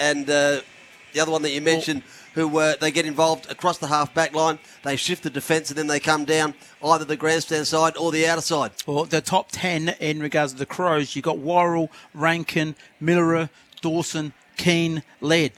and the other one that you mentioned, they get involved across the half-back line. They shift the defence and then they come down either the grandstand side or the outer side. Well, the top 10 in regards to the Crows, you've got Worrell, Rankin, Millerer, Dawson, Keane, Laird.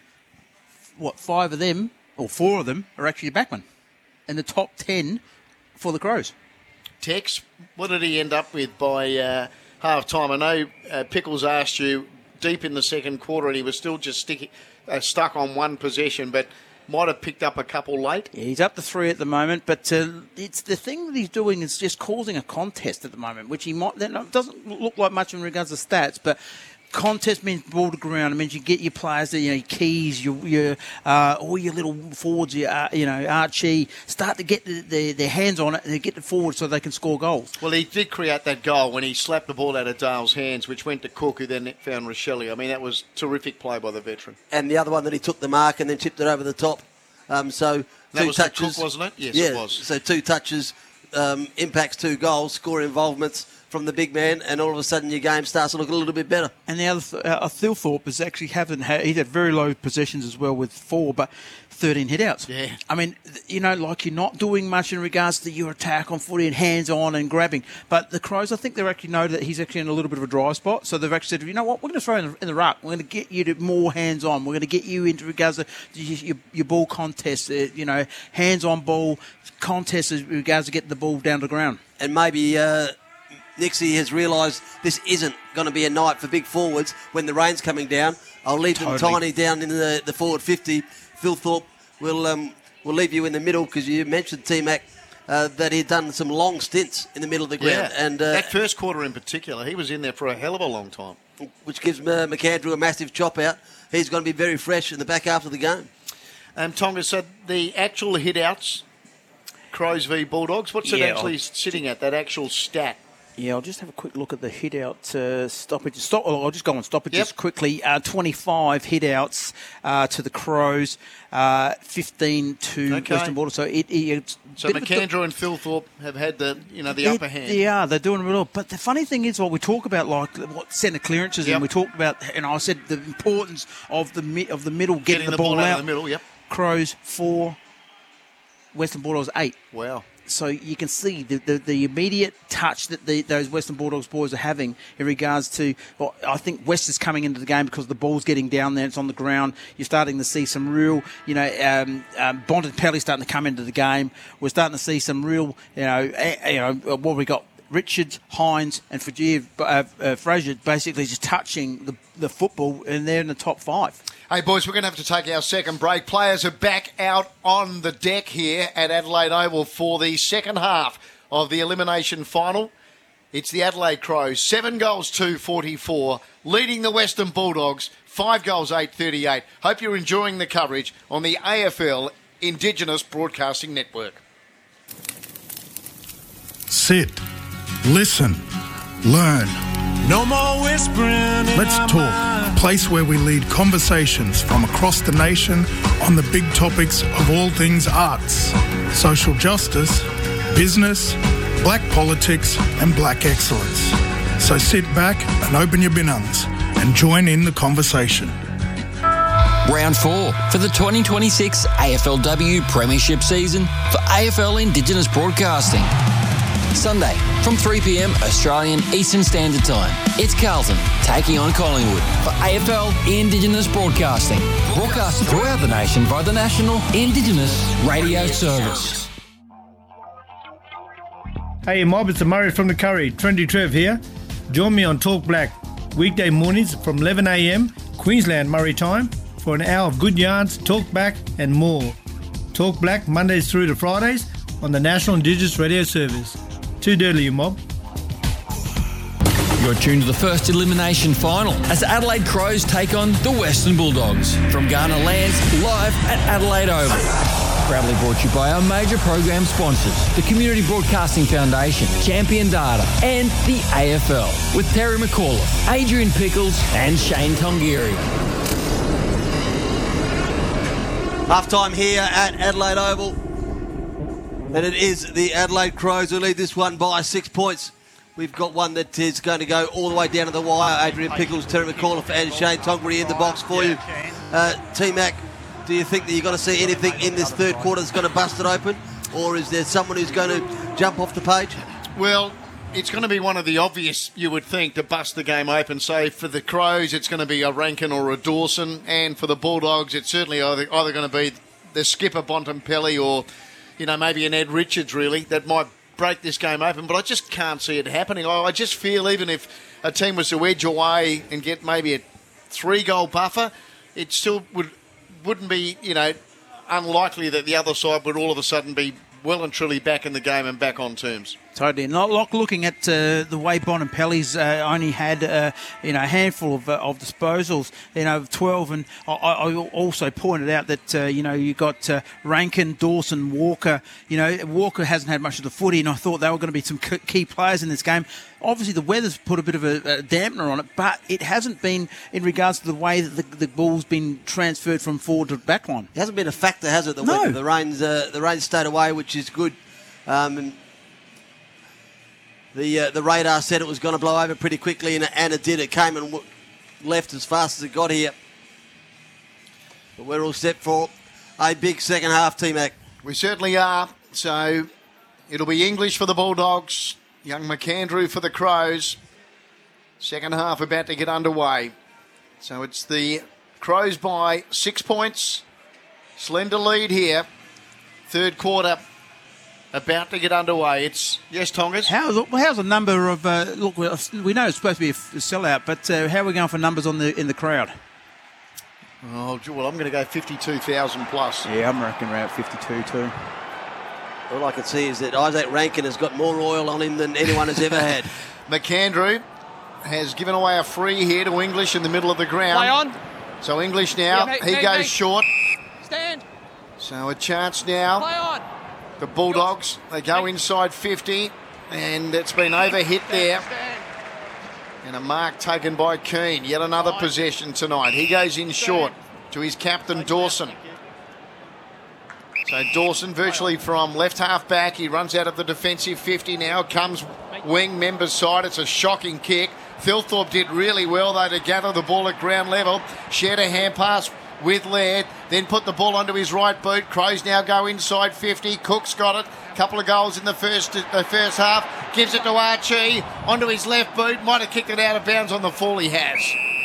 Four of them are actually backmen in the top 10 for the Crows. Tex, what did he end up with by half-time? I know Pickles asked you deep in the second quarter and he was still just stuck on one possession, but might have picked up a couple late. Yeah, he's up to 3 at the moment, but it's the thing that he's doing is just causing a contest at the moment, which that doesn't look like much in regards to stats, but contest means ball to ground. It means you get your players, your keys, your all your little forwards, Archie, start to get their hands on it and get it forward so they can score goals. Well, he did create that goal when he slapped the ball out of Dale's hands, which went to Cook, who then found Rochelle. I mean, that was terrific play by the veteran. And the other one that he took the mark and then tipped it over the top. So that two was touches, Cook, wasn't it? Yes, yeah, it was. So 2 touches, impacts 2 goals, score involvements from the big man, and all of a sudden your game starts to look a little bit better. And the other, Thilthorpe has actually he's had very low possessions as well with 4, but 13 hit-outs. Yeah. I mean, like you're not doing much in regards to your attack on footy and hands-on and grabbing. But the Crows, I think they actually know that he's actually in a little bit of a dry spot. So they've actually said, you know what, we're going to throw in the ruck. We're going to get you to more hands-on. We're going to get you into regards to your ball contests, hands-on ball contests in regards to getting the ball down to the ground. And maybe Nixie has realised this isn't going to be a night for big forwards when the rain's coming down. I'll leave them tiny down in the forward 50. Phil Thorpe will leave you in the middle because you mentioned, T-Mac, that he'd done some long stints in the middle of the ground. Yeah, and that first quarter in particular, he was in there for a hell of a long time. Which gives McAndrew a massive chop out. He's going to be very fresh in the back half of the game. Tonga, so the actual hit-outs, Crows v Bulldogs, what's it actually sitting at, that actual stat? Yeah, I'll just have a quick look at the hit-out stoppages. I'll just go on stoppages Yep. quickly. 25 hit-outs to the Crows, 15 to Western Bulldogs. So So McAndrew and Phil Thorpe have had the upper hand. Yeah, they're doing it well. But the funny thing is, what we talk about, like what centre clearances, and we talked about, and I said the importance of the middle getting the ball out of the middle. Yep. Crows 4, Western Bulldogs 8. Wow. So you can see the immediate touch that those Western Bulldogs boys are having in regards to, I think West is coming into the game because the ball's getting down there, it's on the ground. You're starting to see some real, Bontempelli starting to come into the game. We're starting to see some real, what we got, Richards, Hines and Frazier basically just touching the football, and they're in the top 5. Hey, boys, we're going to have to take our second break. Players are back out on the deck here at Adelaide Oval for the second half of the elimination final. It's the Adelaide Crows, 7 goals, 2-44, leading the Western Bulldogs, 5 goals, 8-38. Hope you're enjoying the coverage on the AFL Indigenous Broadcasting Network. Sit, listen, learn. No more whispering. Let's talk. A place where we lead conversations from across the nation on the big topics of all things arts, social justice, business, black politics and black excellence. So sit back and open your binungs and join in the conversation. Round 4 for the 2026 AFLW Premiership season for AFL Indigenous Broadcasting. Sunday from 3 p.m. Australian Eastern Standard Time. It's Carlton taking on Collingwood for AFL Indigenous Broadcasting. Broadcast throughout the nation by the National Indigenous Radio Service. Hey mob, it's Murray from the Curry. Trendy Trev here. Join me on Talk Black weekday mornings from 11 a.m. Queensland Murray time for an hour of good yarns, talk back and more. Talk Black Mondays through to Fridays on the National Indigenous Radio Service. Too dirty, you mob. You're tuned to the first elimination final as the Adelaide Crows take on the Western Bulldogs from Ghana Lands live at Adelaide Oval. Proudly brought to you by our major program sponsors, the Community Broadcasting Foundation, Champion Data, and the AFL, with Terry McAuliffe, Adrian Pickles, and Shane Tongiri. Half time here at Adelaide Oval. And it is the Adelaide Crows who lead this one by 6 points. We've got one that is going to go all the way down to the wire. Adrian Pickles, Terry McAuliffe and Shane Tongri in the box for you. T-Mac, do you think that you're going to see anything in this third quarter that's going to bust it open? Or is there someone who's going to jump off the page? Well, it's going to be one of the obvious, you would think, to bust the game open. So for the Crows, it's going to be a Rankin or a Dawson. And for the Bulldogs, it's certainly either going to be the skipper Bontempelli or, maybe an Ed Richards, really, that might break this game open. But I just can't see it happening. I just feel even if a team was to edge away and get maybe a 3-goal buffer, it still wouldn't be, unlikely that the other side would all of a sudden be well and truly back in the game and back on terms. Totally. Not looking at the way Bontempelli's only had a handful of disposals, 12. And I also pointed out that, you got Rankin, Dawson, Walker. Walker hasn't had much of the footy, and I thought they were going to be some key players in this game. Obviously, the weather's put a bit of a dampener on it, but it hasn't been in regards to the way that the ball's been transferred from forward to back line. It hasn't been a factor, has it? No. The rains stayed away, which is good. The radar said it was going to blow over pretty quickly, and it did. It came and left as fast as it got here. But we're all set for a big second half, T-Mac. We certainly are. So it'll be English for the Bulldogs, young McAndrew for the Crows. Second half about to get underway. So it's the Crows by 6 points. Slender lead here. Third quarter about to get underway. Yes, Tongas? How's the number of... look, we know it's supposed to be a sellout, but how are we going for numbers in the crowd? Oh, well, I'm going to go 52,000 plus. Yeah, I'm reckoning around 52 too. All I can see is that Isaac Rankin has got more oil on him than anyone has ever had. McAndrew has given away a free here to English in the middle of the ground. Play on. So English now, he goes short. Stand. So a chance now. Play on. The Bulldogs, they go inside 50, and it's been overhit there. And a mark taken by Keane. Yet another possession tonight. He goes in short to his captain, Dawson. So Dawson virtually from left half back. He runs out of the defensive 50 now. Comes wing member's side. It's a shocking kick. Thilthorpe did really well, though, to gather the ball at ground level. Shared a hand pass with Laird, then put the ball onto his right boot. Crows now go inside 50. Cook's got it. Couple of goals in the first half. Gives it to Archie onto his left boot. Might have kicked it out of bounds on the fall he has.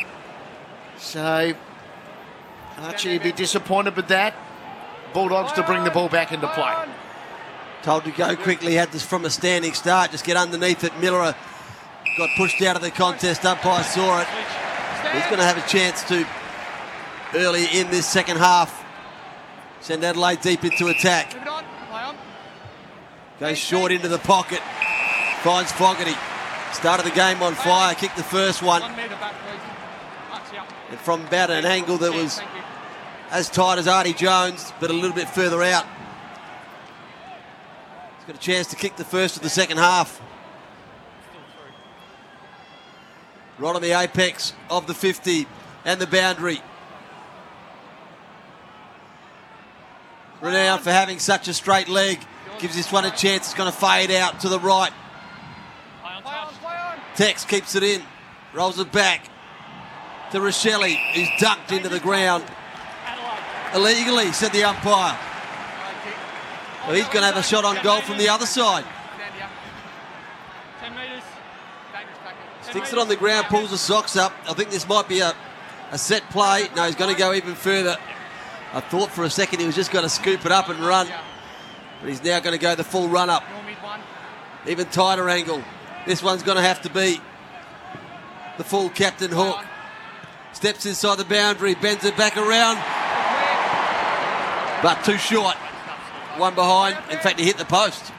So Archie would be disappointed with that. Bulldogs to bring the ball back into play. Told to go quickly, had this from a standing start. Just get underneath it. Miller got pushed out of the contest. Umpire saw it. He's going to have a chance to, early in this second half, send Adelaide deep into attack. Goes short into the pocket. Finds Fogarty. Started the game on fire. Kicked the first one. And from about an angle that was as tight as Artie Jones, but a little bit further out. He's got a chance to kick the first of the second half. Right on the apex of the 50 and the boundary. Renowned for having such a straight leg. Gives this one a chance. It's going to fade out to the right. Tex keeps it in. Rolls it back to Rochelle, who's dunked into the ground. Illegally, said the umpire. Well, he's going to have a shot on goal from the other side. Sticks it on the ground, pulls the socks up. I think this might be a set play. No, he's going to go even further. I thought for a second he was just going to scoop it up and run. But he's now going to go the full run up. Even tighter angle. This one's going to have to be the full Captain Hook. Steps inside the boundary, bends it back around. But too short. One behind. In fact, he hit the post.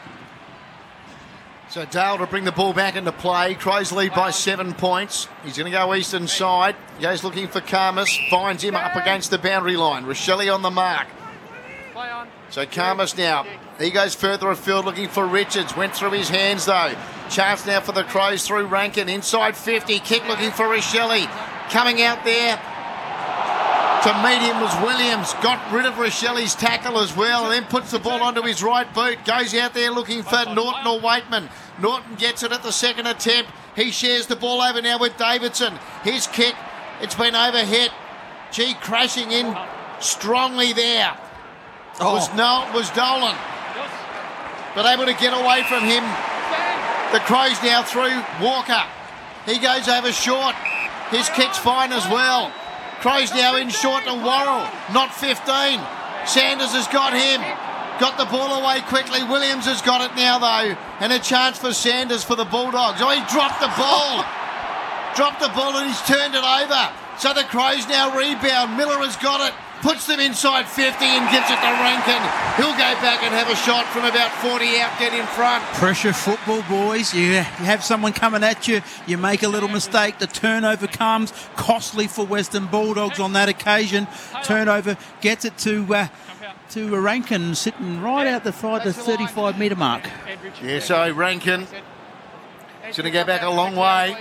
So Dale to bring the ball back into play. Crows lead by 7 points. He's going to go eastern side. Goes looking for Karmas. Finds him up against the boundary line. Rochelle on the mark. So Karmas now. He goes further afield looking for Richards. Went through his hands though. Chance now for the Crows through Rankin. Inside 50. Kick looking for Rochelle. Coming out there to meet him was Williams. Got rid of Rochelle's tackle as well, and then puts the ball onto his right boot. Goes out there looking for Norton or Waitman. Norton gets it at the second attempt. He shares the ball over now with Davidson. His kick, it's been overhit. Gee, crashing in strongly there Oh. was Dolan. But able to get away from him. The Crows now through Walker. He goes over short. His kick's fine as well. Crows now in short to Worrell. Not 15. Sanders has got him. Got the ball away quickly. Williams has got it now, though. And a chance for Sanders for the Bulldogs. Oh, he dropped the ball. Dropped the ball and he's turned it over. So the Crows now rebound. Miller has got it. Puts them inside 50 and gives it to Rankin. He'll go back and have a shot from about 40 out, get in front. Pressure football, boys. You have someone coming at you. You make a little mistake. The turnover comes. Costly for Western Bulldogs on that occasion. Turnover gets it to Rankin, sitting right out the 35-metre mark. Yeah, so Rankin is going to go back a long way.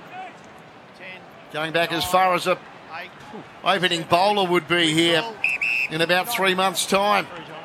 Going back as far as a opening bowler would be here in about 3 months' time.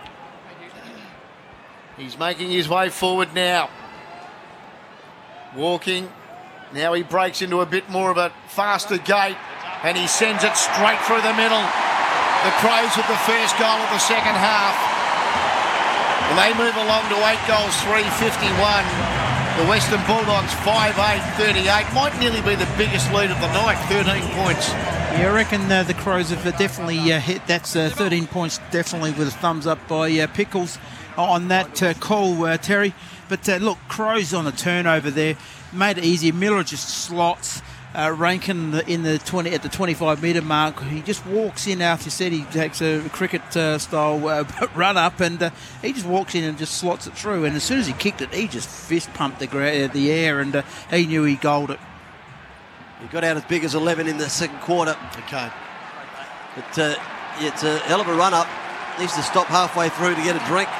He's making his way forward now. Walking. Now he breaks into a bit more of a faster gait and he sends it straight through the middle. The Crows with the first goal of the second half. And they move along to 8 goals, 351. The Western Bulldogs 5-8-38. Might nearly be the biggest lead of the night, 13 points. Yeah, I reckon the Crows have definitely hit. That's 13 points, definitely with a thumbs up by Pickles on that call, Terry. But look, Crows on a turnover there. Made it easy. Miller just slots Rankin at the 25-metre mark. He just walks in after you said he takes a cricket-style run up and he just walks in and just slots it through. And as soon as he kicked it, he just fist-pumped the air and he knew he goaled it. He got out as big as 11 in the second quarter. Okay. But it's a hell of a run-up. Needs to stop halfway through to get a drink.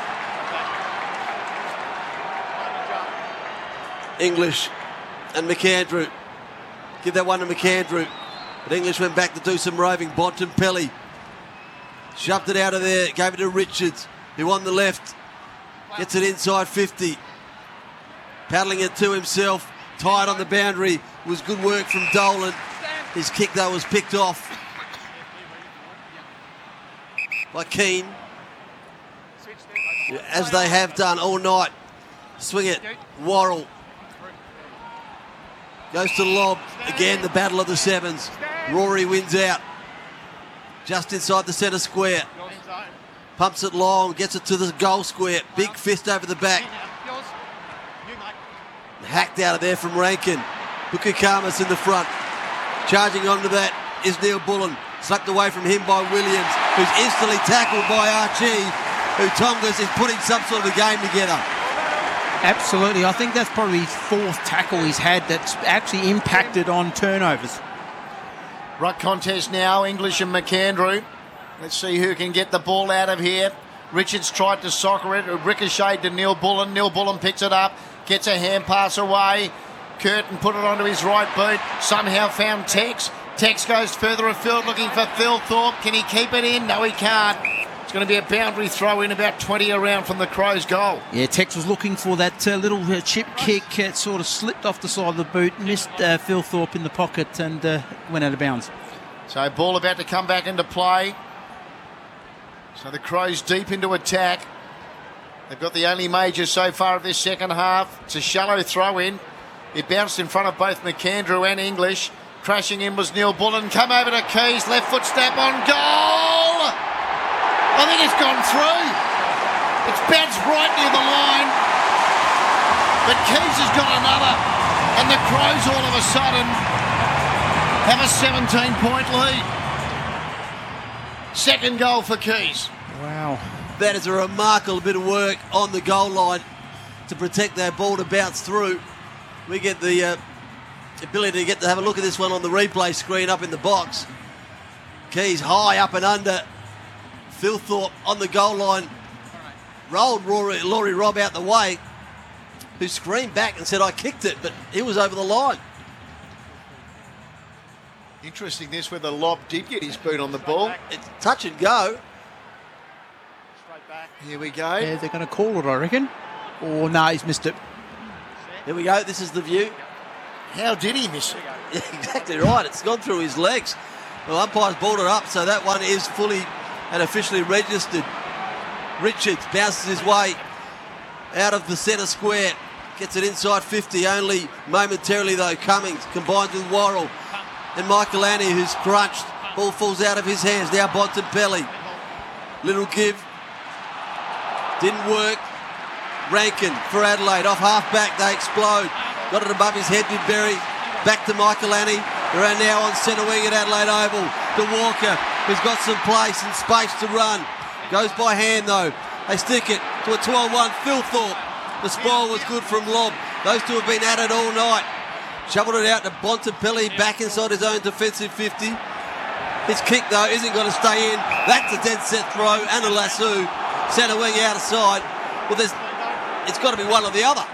English and McAndrew. Give that one to McAndrew. But English went back to do some roving. Bontempelli shoved it out of there. Gave it to Richards, who on the left gets it inside 50. Paddling it to himself. Tied on the boundary. Was good work from Dolan. His kick, though, was picked off by Keane, as they have done all night. Swing it. Worrell goes to lob. Again, the battle of the sevens. Rory wins out. Just inside the centre square. Pumps it long. Gets it to the goal square. Big fist over the back. Hacked out of there from Rankin. Bukakamas in the front. Charging onto that is Neil Bullen. Sucked away from him by Williams, who's instantly tackled by Archie, who Tongas is putting some sort of a game together. Absolutely. I think that's probably his fourth tackle he's had that's actually impacted on turnovers. Ruck contest now, English and McAndrew. Let's see who can get the ball out of here. Richards tried to soccer it. It ricocheted to Neil Bullen. Neil Bullen picks it up, gets a hand pass away. Curtin put it onto his right boot. Somehow found Tex. Tex goes further afield looking for Phil Thorpe. Can he keep it in? No, he can't. It's going to be a boundary throw in about 20 around from the Crows' goal. Yeah, Tex was looking for that little chip kick. It sort of slipped off the side of the boot, missed Phil Thorpe in the pocket and went out of bounds. So ball about to come back into play. So the Crows deep into attack. They've got the only major so far of this second half. It's a shallow throw in. It bounced in front of both McAndrew and English. Crashing in was Neil Bullen. Come over to Keys. Left foot step on goal. I think it's gone through. It's bounced right near the line. But Keys has got another. And the Crows all of a sudden have a 17-point lead. Second goal for Keys. Wow. That is a remarkable bit of work on the goal line to protect that ball to bounce through. We get the ability to have a look at this one on the replay screen up in the box. Keys high up and under. Phil Thorpe on the goal line. Rolled Laurie Robb out the way, who screamed back and said, I kicked it, but he was over the line. Interesting this where the lob did get his boot on the ball. It's touch and go. Here we go. Yeah, they're going to call it, I reckon. Or no, he's missed it. Here we go. This is the view. How did he miss it? Yeah, exactly right. It's gone through his legs. Well, umpire's balled it up, so that one is fully and officially registered. Richards bounces his way out of the centre square. Gets it inside 50, only momentarily though. Cummings combines with Worrell. And Michael Annie, who's crunched. Ball falls out of his hands. Now Bontempelli. Little give. Didn't work. Rankin for Adelaide. Off half-back, they explode. Got it above his head with Berry. Back to Michael Annie. They're now on centre wing at Adelaide Oval. To Walker, who's got some place and space to run. Goes by hand, though. They stick it to a 12-1 Philthorpe. The spoil was good from Lobb. Those two have been at it all night. Shoveled it out to Bontempelli, back inside his own defensive 50. His kick, though, isn't going to stay in. That's a dead set throw. And a lasso. Centre wing out of side. Well, it's got to be one or the other.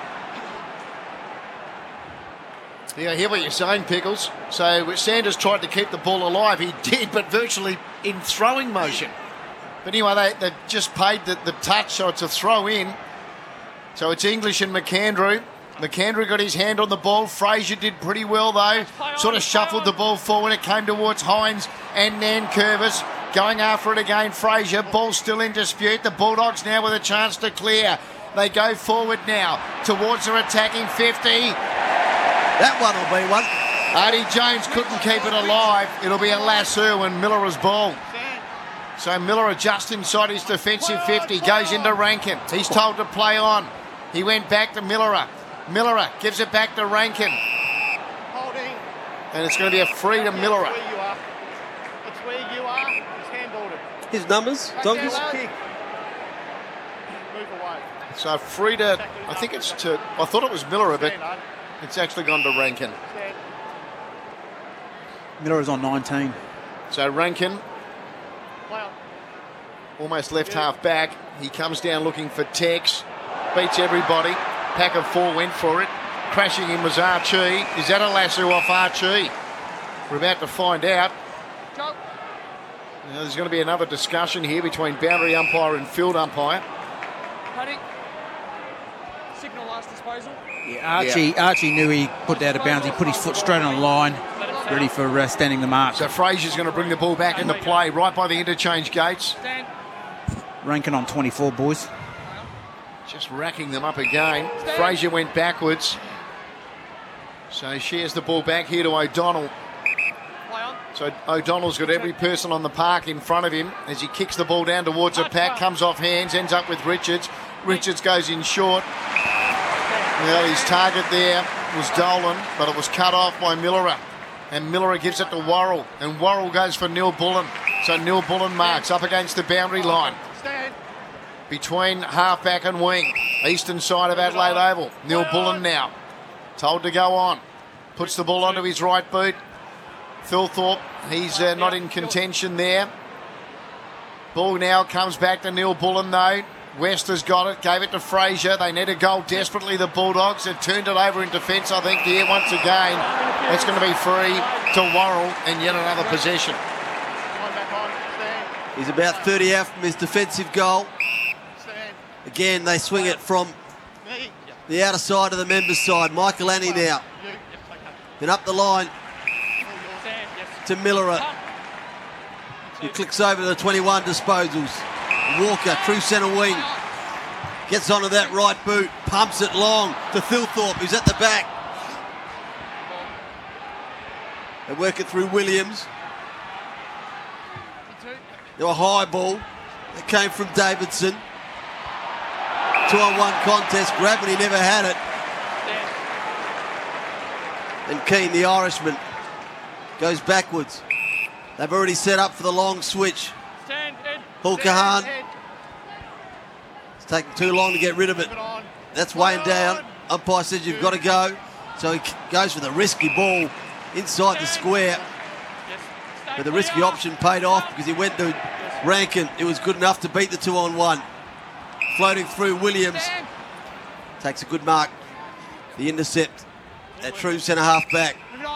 Yeah, I hear what you're saying, Pickles. So Sanders tried to keep the ball alive. He did, but virtually in throwing motion. But anyway, they just paid the touch, so it's a throw in. So it's English and McAndrew. McAndrew got his hand on the ball. Fraser did pretty well, though. Sort of shuffled the ball forward. It came towards Hines and Nankervis. Going after it again, Fraser. Ball still in dispute. The Bulldogs now with a chance to clear. They go forward now towards their attacking 50. That one will be one. Artie Jones couldn't keep it alive. It'll be a lasso and Miller's ball. So Miller just inside his defensive 50. Goes into Rankin. He's told to play on. He went back to Miller. Miller gives it back to Rankin. Holding. And it's going to be a free to Miller. It's where you are. He's handballed it. His numbers, Donkeys. Kick. Move away. So free to, I think it's to, I thought it was Miller, but it's actually gone to Rankin. Miller is on 19. So Rankin, almost left half back. He comes down looking for Tex. Beats everybody. Pack of four went for it. Crashing in was Archie. Is that a lasso off Archie? We're about to find out. Now, there's going to be another discussion here between boundary umpire and field umpire. Signal last disposal. Yeah, Archie knew he put out of bounds. He put his foot straight on the line, ready for standing the mark. So Fraser's going to bring the ball back into play right by the interchange gates. Rankin on 24, boys. Just racking them up again. Fraser went backwards. So shares the ball back here to O'Donnell. So O'Donnell's got every person on the park in front of him as he kicks the ball down towards a pack, comes off hands, ends up with Richards. Richards goes in short. Well, his target there was Dolan, but it was cut off by Miller. And Miller gives it to Worrell. And Worrell goes for Neil Bullen. So Neil Bullen marks up against the boundary line. Between halfback and wing. Eastern side of Adelaide Oval. Neil Bullen now. Told to go on. Puts the ball onto his right boot. Philthorpe, he's not in contention there. Ball now comes back to Neil Bullen though. West has got it, gave it to Fraser. They need a goal desperately, the Bulldogs. They've turned it over in defence, I think, here once again. It's going to be free to Worrell and yet another possession. He's about 30 out from his defensive goal. Again, they swing it from the outer side of the members' side. Michael Annie now. Then up the line to Miller. He clicks over to the 21 disposals. Walker, true centre wing. Gets onto that right boot. Pumps it long to Philthorpe, who's at the back. They work it through Williams. They were high ball. That came from Davidson. 2-on-1 contest. Gravity never had it. And Keane, the Irishman, goes backwards. They've already set up for the long switch. Hulkahan. It's taking too long to get rid of it. That's weighing down. Umpire says you've got to go. So he goes for the risky ball inside the square. But the risky option paid off because he went to Rankin. It was good enough to beat the 2-on-1. Floating through Williams. Takes a good mark. The intercept. That true centre half back.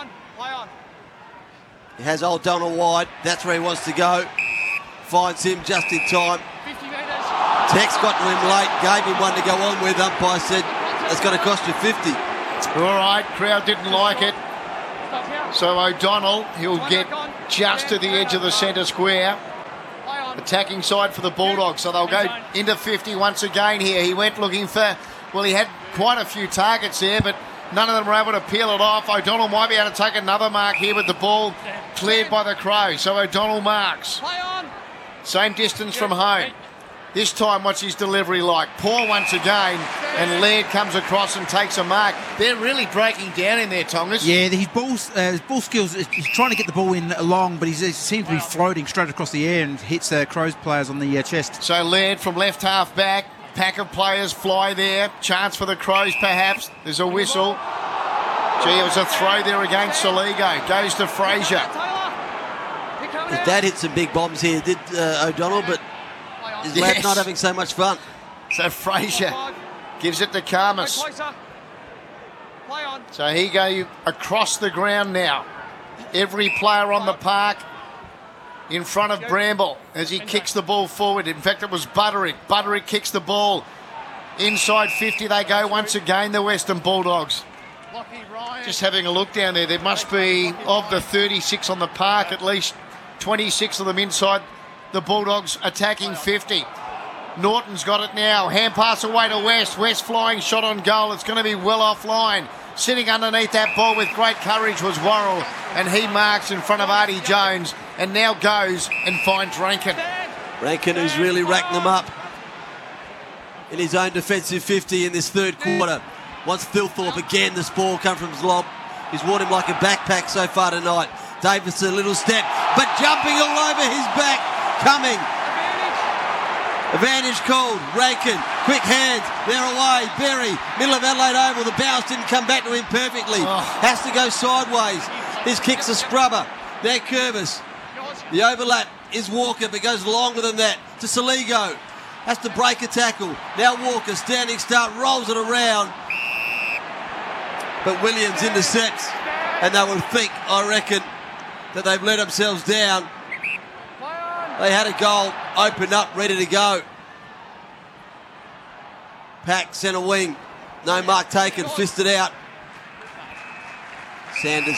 He has O'Donnell wide. That's where he wants to go. Finds him just in time. Tex got to him late. Gave him one to go on with. Umpire said that's going to cost you 50. All right, crowd didn't like it. So O'Donnell, he'll get just to the edge of the centre square. Attacking side for the Bulldogs, so they'll go into 50 once again here. He went looking for, well, he had quite a few targets there, but none of them were able to peel it off. O'Donnell might be able to take another mark here with the ball cleared by the Crows. So O'Donnell marks. Same distance from home. This time, what's his delivery like? Poor once again, and Laird comes across and takes a mark. They're really breaking down in there, Tongas. Yeah, his ball skills, he's trying to get the ball in long, but he seems to be floating straight across the air and hits Crows players on the chest. So Laird from left half back. Pack of players fly there. Chance for the Crows, perhaps. There's a whistle. Gee, it was a throw there against Soligo. Goes to Fraser. His dad hit some big bombs here, did O'Donnell, but his lad's not having so much fun. So Fraser gives it to Karmas. So he go across the ground now. Every player on the park in front of Bramble as he kicks the ball forward. In fact, it was Butterick. Butterick kicks the ball. Inside 50 they go once again, the Western Bulldogs. Just having a look down there, there must be, of the 36 on the park, at least 26 of them inside the Bulldogs attacking 50. Norton's got it now. Hand pass away to West. West flying shot on goal. It's going to be well offline. Sitting underneath that ball with great courage was Worrell, and he marks in front of Artie Jones and now goes and finds Rankin. Rankin, who's really racked them up in his own defensive 50 in this third quarter. Once Thilthorpe again, this ball come from Zlob. He's worn him like a backpack so far tonight. Davis a little step, but jumping all over his back. Coming. Advantage called. Rankin. Quick hands. They're away. Berry. Middle of Adelaide Oval. The bounce didn't come back to him perfectly. Has to go sideways. His kick's a scrubber. There, Curvis. The overlap is Walker, but goes longer than that to Soligo. Has to break a tackle. Now Walker, standing start, rolls it around. But Williams intercepts. And they will think, I reckon, that they've let themselves down. They had a goal open up, ready to go. Pack, centre wing. No mark taken, fisted out. Sanders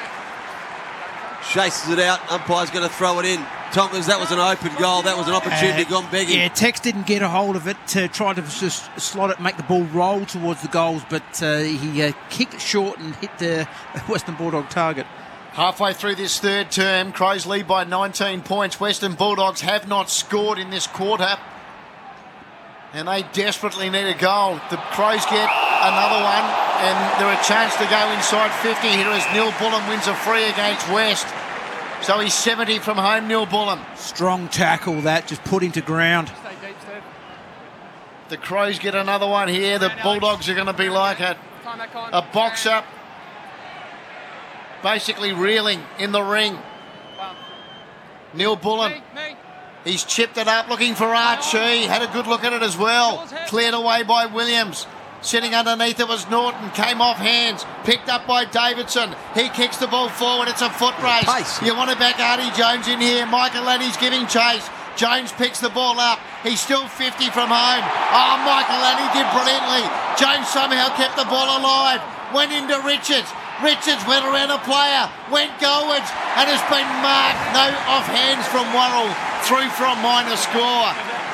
chases it out. Umpire's going to throw it in. Tongas, that was an open goal. That was an opportunity gone begging. Yeah, Tex didn't get a hold of it to try to just slot it, make the ball roll towards the goals, but he kicked it short and hit the Western Bulldog target. Halfway through this third term, Crows lead by 19 points. Western Bulldogs have not scored in this quarter, and they desperately need a goal. The Crows get another one, and they're a chance to go inside 50 here as Neil Bullen wins a free against West. So he's 70 from home, Neil Bullen. Strong tackle that, just put him to ground. The Crows get another one here. The Bulldogs are going to be like a boxer, basically reeling in the ring. Neil Bullen, he's chipped it up looking for Archie. Had a good look at it as well. Cleared away by Williams. Sitting underneath it was Norton. Came off hands. Picked up by Davidson. He kicks the ball forward. It's a foot race. Pace. You want to back Artie Jones in here. Michael Lanny's giving chase. Jones picks the ball up. He's still 50 from home. Oh, Michael Lanny did brilliantly. Jones somehow kept the ball alive. Went into Richards. Richards went around a player. Went goalwards. And has been marked. No offhands from Worrell. Through for a minor score.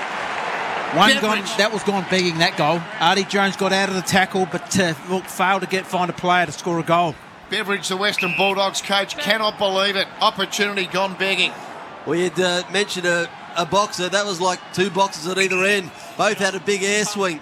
That was gone begging, that goal. Artie Jones got out of the tackle, but failed to find a player to score a goal. Beveridge, the Western Bulldogs coach, cannot believe it. Opportunity gone begging. We had mentioned a boxer. That was like two boxers at either end. Both had a big air swing.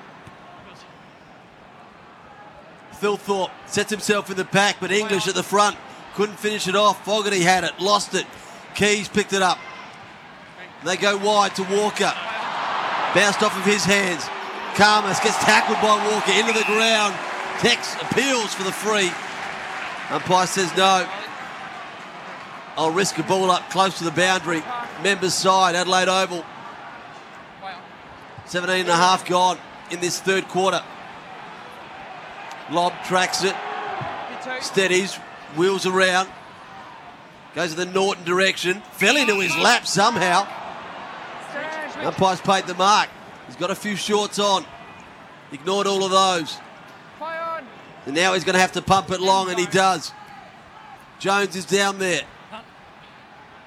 Thilthorpe sets himself in the pack, but English at the front couldn't finish it off. Fogarty had it, lost it. Keys picked it up. They go wide to Walker. Bounced off of his hands. Karmas gets tackled by Walker into the ground. Tex appeals for the free. Umpire says no. I'll risk a ball up close to the boundary. Members side, Adelaide Oval. 17 and a half gone in this third quarter. Lob tracks it. Steadies, wheels around. Goes in the Norton direction. Fell into his lap somehow. Umpire's paid the mark. He's got a few shorts on. Ignored all of those. And now he's going to have to pump it long, and he does. Jones is down there.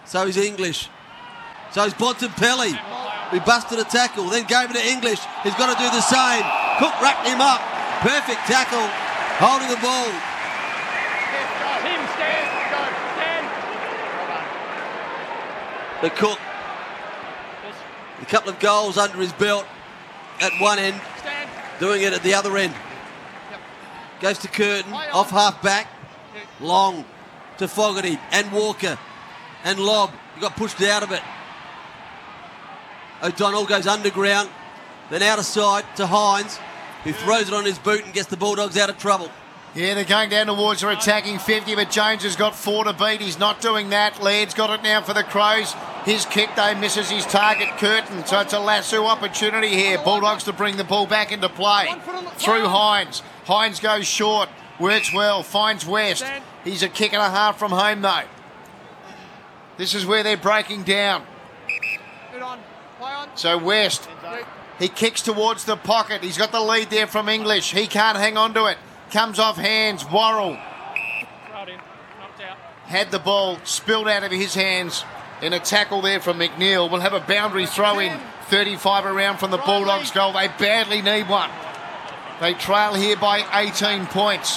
So he's English. So he's Bontempelli, who busted a tackle, then gave it to English. He's got to do the same. Cook wrapped him up. Perfect tackle, holding the ball. Tim, stand. Go. Stand. The Cook, a couple of goals under his belt at one end, Stand. doing it at the other end. Goes to Curtin, off half back, long to Fogarty and Walker and Lobb. He got pushed out of it. O'Donnell goes underground, then out of sight to Hines, who throws it on his boot and gets the Bulldogs out of trouble. Yeah, they're going down towards their attacking 50, but Jones has got 4 to beat. He's not doing that. Laird's got it now for the Crows. His kick, though, misses his target, Curtin. So it's a lasso opportunity here. Bulldogs to bring the ball back into play. Through Hines. Hines goes short. Works well. Finds West. He's a kick and a half from home, though. This is where they're breaking down. So West, he kicks towards the pocket. He's got the lead there from English. He can't hang on to it. Comes off hands. Worrell had the ball spilled out of his hands in a tackle there from McNeil. We'll have a boundary throw in. 35 around from the Bulldogs goal. They badly need one. They trail here by 18 points.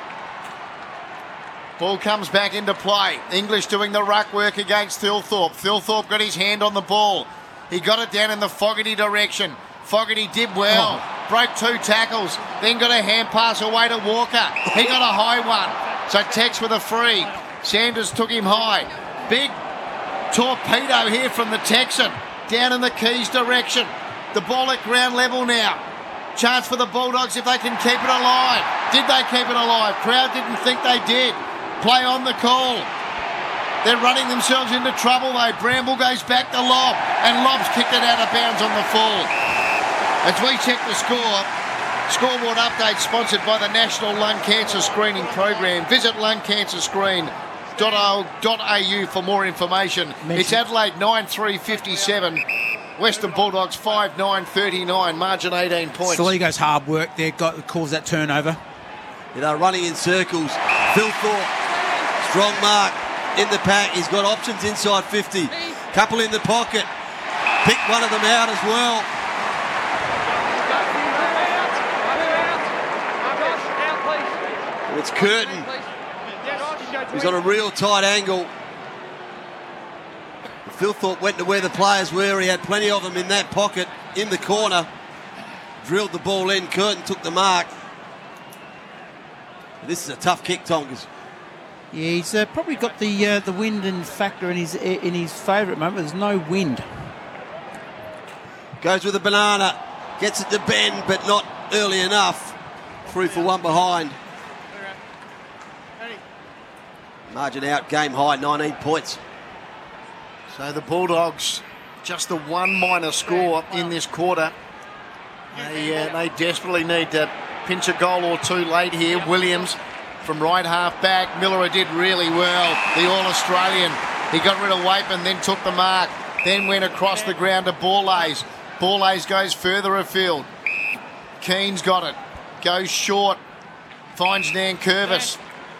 Ball comes back into play. English doing the ruck work against Thilthorpe. Thilthorpe got his hand on the ball. He got it down in the Fogarty direction. Fogarty did well. Broke 2 tackles. Then got a hand pass away to Walker. He got a high one. So Tex with a free. Sanders took him high. Big torpedo here from the Texan. Down in the Keys direction. The ball at ground level now. Chance for the Bulldogs if they can keep it alive. Did they keep it alive? Crowd didn't think they did. Play on the call. They're running themselves into trouble though. Bramble goes back to Lobb, and Lobb's kicked it out of bounds on the full. As we check the scoreboard update sponsored by the National Lung Cancer Screening Program. Visit lungcancerscreen.au for more information. It's Adelaide 9-3-57. Western Bulldogs 5-9-39, margin 18 points. Soligo's hard work there caused that turnover. They're running in circles. Thilthorpe, strong mark in the pack. He's got options inside 50. Couple in the pocket. Pick one of them out as well. It's Curtin. He's on a real tight angle. Thilthorpe went to where the players were. He had plenty of them in that pocket, in the corner. Drilled the ball in. Curtin took the mark. This is a tough kick, Tongas. Yeah, he's probably got the wind and factor in his favour at the moment. There's no wind. Goes with a banana. Gets it to Ben, but not early enough. 3 for 1 behind. Margin out, game high, 19 points. So the Bulldogs, just the 1 minor score in this quarter. They desperately need to pinch a goal or 2 late here. Williams from right half back. Miller did really well. The All-Australian. He got rid of Wapen, then took the mark. Then went across the ground to Borlase. Borlase goes further afield. Keane's got it. Goes short. Finds Nankervis.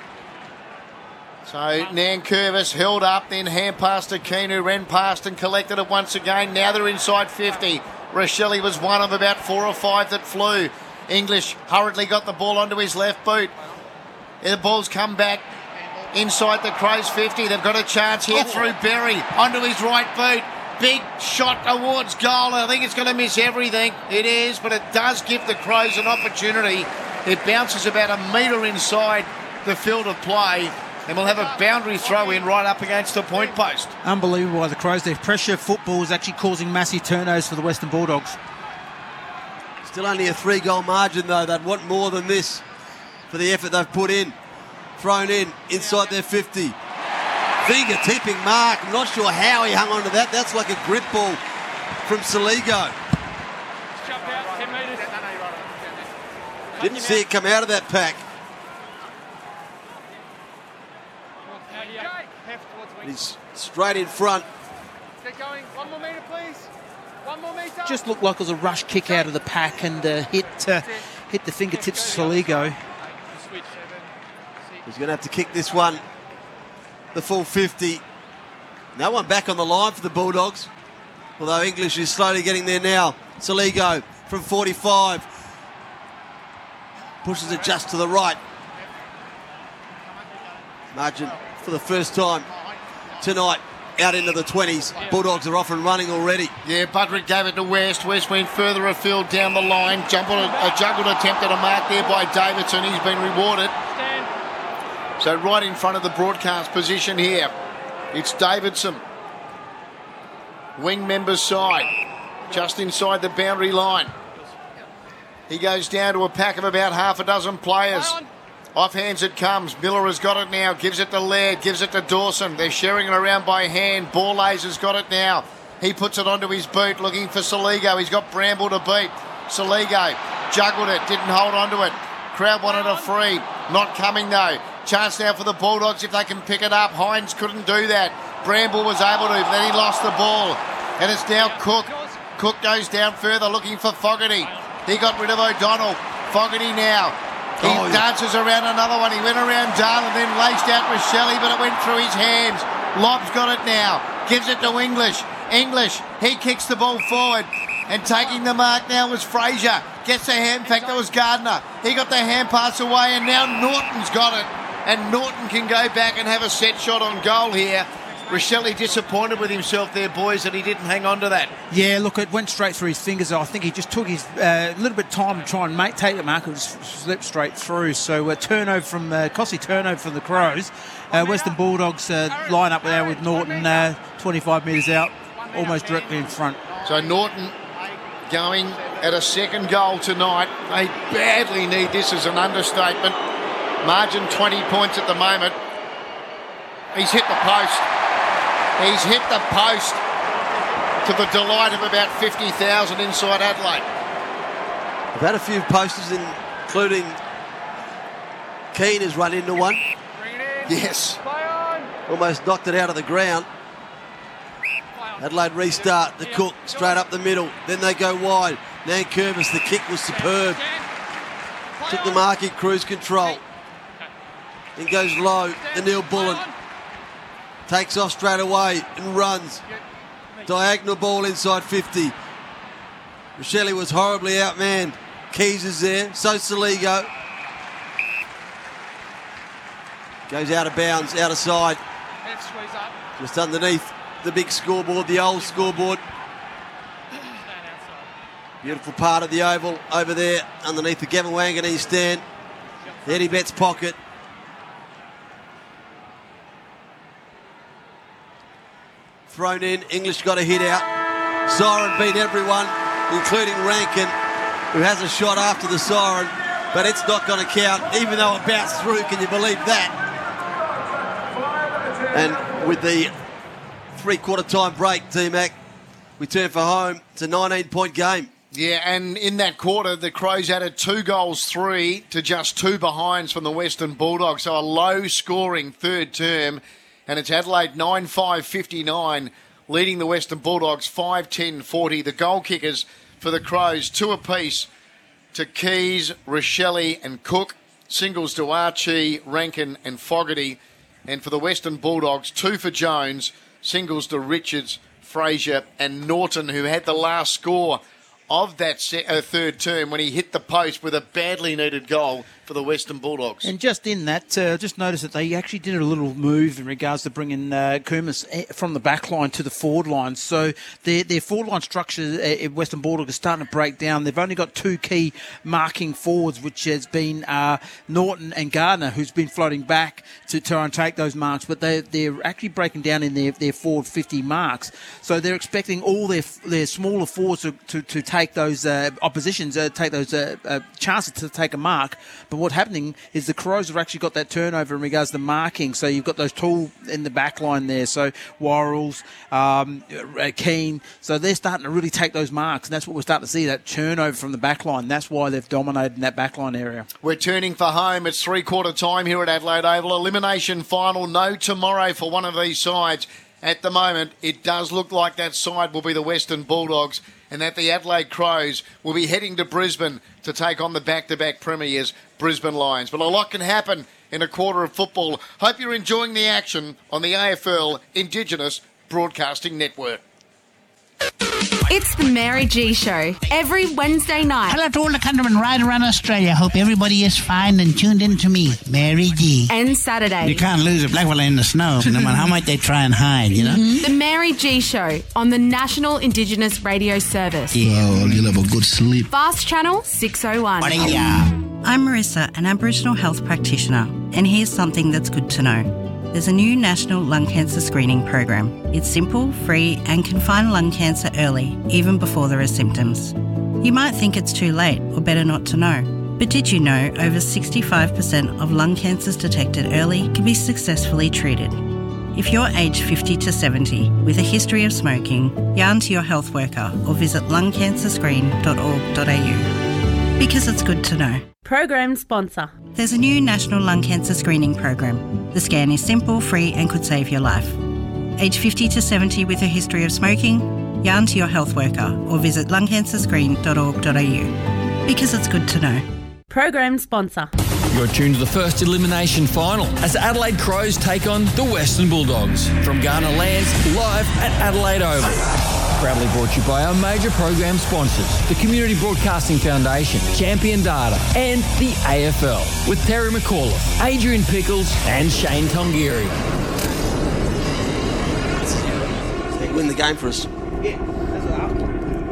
So Nankervis held up, then hand pass to Keane, who ran past and collected it once again. Now they're inside 50. Rochelle was one of about 4 or 5 that flew. English hurriedly got the ball onto his left boot. The ball's come back inside the Crows 50. They've got a chance here through Berry onto his right boot. Big shot towards goal. I think it's going to miss everything. It is, but it does give the Crows an opportunity. It bounces about a metre inside the field of play. And we'll have a boundary throw in right up against the point post. Unbelievable by the Crows. Their pressure football is actually causing massive turnovers for the Western Bulldogs. Still only a 3-goal margin though. They'd want more than this for the effort they've put in. Thrown in inside their 50. Finger tipping mark. I'm not sure how he hung on to that. That's like a grip ball from Soligo. Didn't see it come out of that pack. He's straight in front. Get going. 1 more metre, please. 1 more metre. Just looked like it was a rush kick out of the pack and hit the fingertips of Soligo. He's going to have to kick this one the full 50. No one back on the line for the Bulldogs. Although English is slowly getting there now. Soligo from 45. Pushes it just to the right. Margin for the first time tonight out into the 20s. Bulldogs are off and running already. Yeah, Budrick gave it to West. West went further afield down the line. A juggled attempt at a mark there by Davidson. He's been rewarded. So right in front of the broadcast position here, it's Davidson. Wing member's side, just inside the boundary line. He goes down to a pack of about half a dozen players. Off hands it comes. Miller has got it now. Gives it to Laird. Gives it to Dawson. They're sharing it around by hand. Borlase has got it now. He puts it onto his boot looking for Soligo. He's got Bramble to beat. Soligo juggled it. Didn't hold onto it. Crowd wanted a free. Not coming though. Chance now for the Bulldogs if they can pick it up. Hines couldn't do that. Bramble was able to, but then he lost the ball. And it's now Cook. Cook goes down further looking for Fogarty. He got rid of O'Donnell. Fogarty now. He dances around another one. He went around Dahl and then laced out with Shelley, but it went through his hands. Lobb's got it now. Gives it to English. English, he kicks the ball forward. And taking the mark now was Fraser. Gets the hand. In fact, that was Gardner. He got the hand pass away, and now Norton's got it. And Norton can go back and have a set shot on goal here. Rochelle disappointed with himself there, boys, that he didn't hang on to that. Yeah, look, it went straight through his fingers. I think he just took his little bit of time to try and take the mark. It was slipped straight through. So turnover from costly turnover for the Crows. Western Bulldogs line up there with Norton 25 metres out, almost directly in front. So Norton going at a second goal tonight. They badly need this as an understatement. Margin 20 points at the moment. He's hit the post. He's hit the post to the delight of about 50,000 inside Adelaide. We've had a few posters, including Keane has run into one. Yes. Almost knocked it out of the ground. Adelaide restart. The Cook straight up the middle. Then they go wide. Nankervis, the kick was superb. Took the mark in cruise control. Then goes low. The Neil Bullen takes off straight away and runs. Diagonal ball inside 50. Rochelle was horribly outmanned. Keys is there. So Soligo. Goes out of bounds, out of side. Just underneath the big scoreboard, the old scoreboard. Beautiful part of the oval over there underneath the Gavin Wanganese stand. Eddie Betts' pocket. Thrown in, English got a hit out. Siren beat everyone, including Rankin, who has a shot after the siren, but it's not going to count, even though it bounced through. Can you believe that? And with the three-quarter time break, T-Mac, we turn for home. It's a 19-point game. Yeah, and in that quarter, the Crows added 2 goals, 3 to just 2 behinds from the Western Bulldogs. So a low-scoring third term. And it's Adelaide 9-5-59, leading the Western Bulldogs 5-10-40. The goal kickers for the Crows, 2 apiece to Keys, Rochelle and Cook. Singles to Archie, Rankin and Fogarty. And for the Western Bulldogs, 2 for Jones, singles to Richards, Fraser and Norton, who had the last score of that third term when he hit the post with a badly needed goal for the Western Bulldogs. And just in that, just noticed that they actually did a little move in regards to bringing Kumas from the back line to the forward line. So their forward line structure at Western Bulldogs is starting to break down. They've only got 2 key marking forwards, which has been Norton and Gardner, who's been floating back to try and take those marks. But they're actually breaking down in their forward 50 marks. So they're expecting all their smaller forwards to take those oppositions, take those chances to take a mark. But what's happening is the Crows have actually got that turnover in regards to marking. So you've got those tall in the back line there. So Worrells, Keane. So they're starting to really take those marks. And that's what we're starting to see, that turnover from the back line. That's why they've dominated in that back line area. We're turning for home. It's three-quarter time here at Adelaide Oval. Elimination final. No tomorrow for one of these sides. At the moment, it does look like that side will be the Western Bulldogs and that the Adelaide Crows will be heading to Brisbane to take on the back-to-back premiers, Brisbane Lions. But a lot can happen in a quarter of football. Hope you're enjoying the action on the AFL Indigenous Broadcasting Network. It's the Mary G Show every Wednesday night. Hello to all the countrymen right around Australia. Hope everybody is fine and tuned in to me, Mary G. And Saturday. You can't lose a black fella in the snow, no matter how much they try and hide, you know? The Mary G Show on the National Indigenous Radio Service. Yeah, well, you'll have a good sleep. Fast Channel 601. I'm Marissa, an Aboriginal health practitioner, and here's something that's good to know. There's a new national lung cancer screening program. It's simple, free, and can find lung cancer early, even before there are symptoms. You might think it's too late or better not to know. But did you know over 65% of lung cancers detected early can be successfully treated? If you're aged 50 to 70 with a history of smoking, yarn to your health worker or visit lungcancerscreen.org.au. Because it's good to know. Program sponsor. There's a new national lung cancer screening program. The scan is simple, free and could save your life. Age 50 to 70 with a history of smoking, yarn to your health worker or visit lungcancerscreen.org.au. Because it's good to know. Program sponsor. You're tuned to the first elimination final as Adelaide Crows take on the Western Bulldogs from Ghana Lands live at Adelaide Oval. Proudly brought to you by our major program sponsors, the Community Broadcasting Foundation, Champion Data, and the AFL, with Terry McAuliffe, Adrian Pickles, and Shane Tongiri. They win the game for us. Yeah, that's what happened.